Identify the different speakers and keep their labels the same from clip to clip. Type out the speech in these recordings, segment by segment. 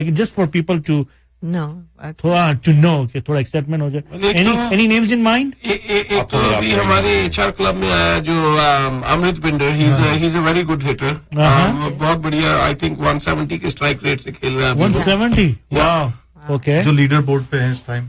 Speaker 1: just for people to
Speaker 2: No.
Speaker 1: to know कि थोड़ा excitement हो जाए. Any names in mind?
Speaker 3: एक तो अभी हमारे HR क्लब में आया जो अमृत binder. He's a very good hitter. बहुत बढ़िया. I think 170 के strike rate से खेल रहा है.
Speaker 1: 170. Wow. Okay.
Speaker 4: जो लीडर बोर्ड पे है इस time.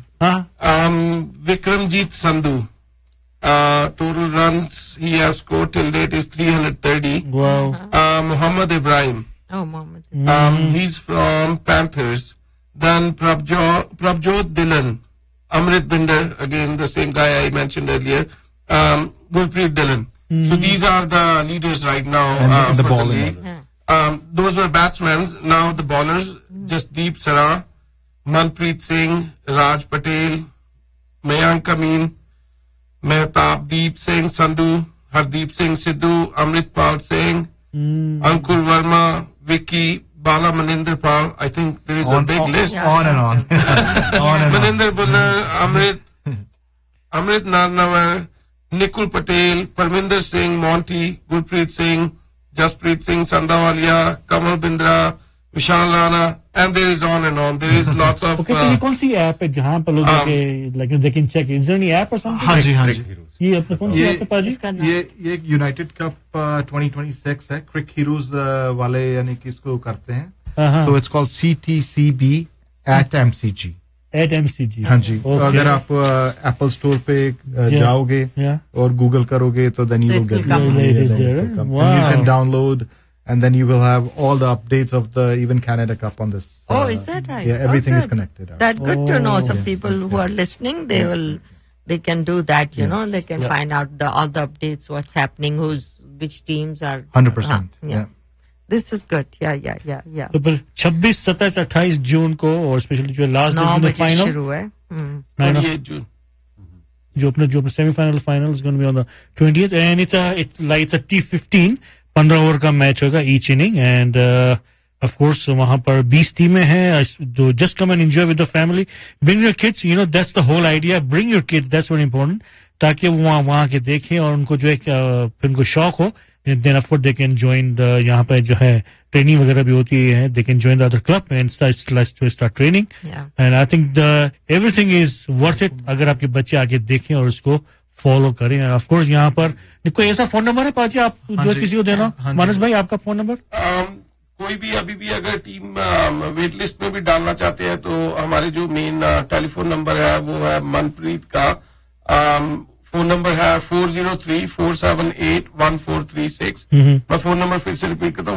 Speaker 3: Vikramjit Sandhu. Total runs he has scored till date is 330.
Speaker 1: Wow.
Speaker 3: Muhammad Ibrahim.
Speaker 2: Oh, Mohammed.
Speaker 3: He's from Panthers. Then Prabjot Dhillon, Amrit Binder, again the same guy I mentioned earlier. Gurpreet Dhillon. So these are the leaders right now
Speaker 4: the
Speaker 3: for the
Speaker 4: bowling.
Speaker 3: league. Those were batsmen. Now the bowlers: Jasdeep Sarah, Manpreet Singh, Raj Patel, Mayank Amin, Mehtab Deep Singh Sandhu, Hardeep Singh Sidhu, Amritpal Singh, Ankur Verma, Vicky, Bala Maninder Pal. I think there is a big list.
Speaker 4: On and on.
Speaker 3: Maninder Buller, Amrit Narnawar, Nikul Patel, Parminder Singh, Monty, Gurpreet Singh, Jasprit Singh Sandawalia, Kamal Bindra, Vishal Rana, and there is on and on. There is lots of.
Speaker 1: Okay, तो ये कौन सी app है जहाँ पर लोग like they can check? Is there any app or something?
Speaker 4: हाँ जी.
Speaker 1: ये अपने कौन सी ऐप है पाजी?
Speaker 4: ये यूनाइटेड कप 2026 है. क्रिक हीरोज वाले यानी कि इसको करते हैं. So it's called CTCB @MCG.
Speaker 1: @MCG.
Speaker 4: हाँ जी. तो अगर आप एप्पल स्टोर पे जाओगे और गूगल करोगे तो then you will get it. You can download and then you will have all the updates of the even Canada Cup on this.
Speaker 2: Oh, is that right?
Speaker 4: Yeah, everything is connected.
Speaker 2: That's good to know. Some people who are listening, they can do that. You know, they can find out all the updates, what's happening, which teams are.
Speaker 4: 100%. Yeah.
Speaker 2: This is good. Yeah.
Speaker 1: तो फिर 26, 27, 28 जून को और specially जो last day final
Speaker 2: शुरू है.
Speaker 3: 28 June.
Speaker 1: जो अपने semifinal final is going to be on the 20th and it's a T15 15 over का मैच होगा each inning end of course वहां पर 20 टीमें हैं जो just come and enjoy with the family. Bring your kids, you know that's the whole idea. Bring your kids, that's very important, ताकि वो वहां के देखें और उनको जो एक फिर उनको शौक हो. Then of course they can join the यहाँ पे जो है ट्रेनिंग वगैरह भी होती है. They can join the other club and start training. And I think the everything is worth it अगर आपके बच्चे आके देखें और उसको फॉलो करें. ऑफ कोर्स यहाँ पर कोई ऐसा फोन नंबर है पाजी आप जो किसी को देना? मानस भाई आपका फोन नंबर?
Speaker 3: कोई भी अभी भी अगर टीम वेट लिस्ट में भी डालना चाहते हैं तो हमारे जो मेन टेलीफोन नंबर है वो है मनप्रीत का. फोन नंबर है 403-478-1436. मैं फोन नंबर फिर से रिपीट करता हूँ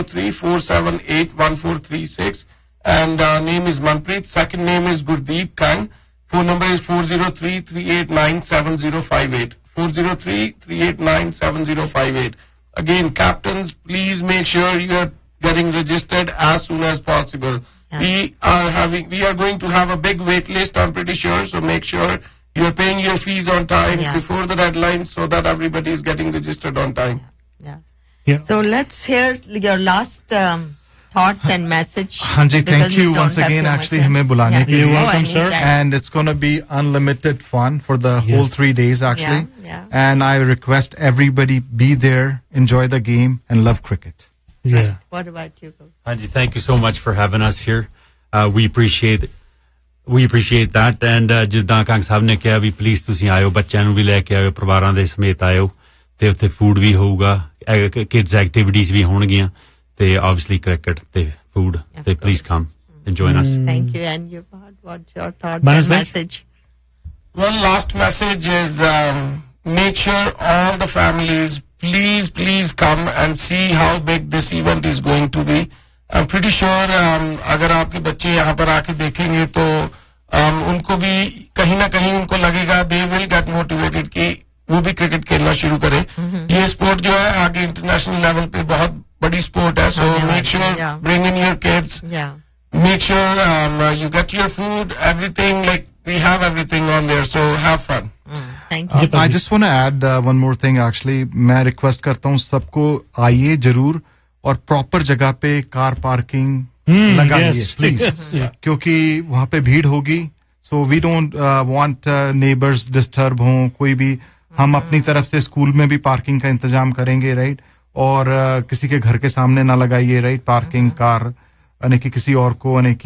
Speaker 3: 403-478-1436 and name is Manpreet. Second name is Gurdeep Kang. Phone number is 403-389-7058. 403-389-7058. Again, captains, please make sure you are getting registered as soon as possible. We are going to have a big wait list, I'm pretty sure. So make sure you are paying your fees on time before the deadline so that everybody is getting registered on time.
Speaker 2: Yeah. So let's hear your last thoughts and message.
Speaker 4: हाँ जी, thank you once again actually हमें बुलाने के लिए.
Speaker 1: You're welcome, sir.
Speaker 4: And it's going to be unlimited fun for the whole 3 days actually. And I request everybody be there, enjoy the game and love cricket.
Speaker 1: Yeah.
Speaker 2: What about you?
Speaker 5: हाँ जी, thank you so much for having us here. We appreciate that and ਜਿੱਦਾਂ ਕੰਗ ਸਾਹਿਬ ਨੇ ਕਿਹਾ ਵੀ please ਤੁਸੀਂ ਆਇਓ, ਬੱਚਿਆਂ ਨੂੰ ਵੀ ਲੈ ਕੇ ਆਇਓ, ਪਰਿਵਾਰਾਂ ਦੇ ਸਮੇਤ ਆਇਓ ਤੇ ਉੱਥੇ ਫੂਡ ਵੀ ਹੋਊਗਾ, ਕਿਡਸ ਐਕਟੀਵਿਟੀਜ਼ ਵੀ ਹੋਣਗੀਆਂ ਤੇ obviously cricket ਤੇ food ਤੇ please come and join us.
Speaker 2: Thank you. And you, what's your thought and message?
Speaker 3: Well, last message is make sure all the families please come and see how big this event is going to be. I'm pretty sure अगर आपके बच्चे यहाँ पर आके देखेंगे तो उनको भी कहीं ना कहीं उनको लगेगा they will get motivated कि वो भी क्रिकेट खेलना शुरू करें. ये स्पोर्ट जो है आगे इंटरनेशनल लेवल पे बहुत बड़ी स्पोर्ट है. So make sure bring in your kids. Make sure you get your food, everything, like we have everything on there. So have fun.
Speaker 2: Thank you.
Speaker 4: I just want to add one more thing actually. मैं request करता हूँ सबको आइए जरूर और proper जगह पे car parking लगाइए प्लीज, क्योंकि वहाँ पे भीड़ होगी. So we don't want neighbours disturb हों कोई भी. हम अपनी तरफ से स्कूल में भी पार्किंग का इंतजाम करेंगे, राइट. और किसी के घर के सामने ना लगाइए, राइट, पार्किंग कार. अने कि किसी और को अने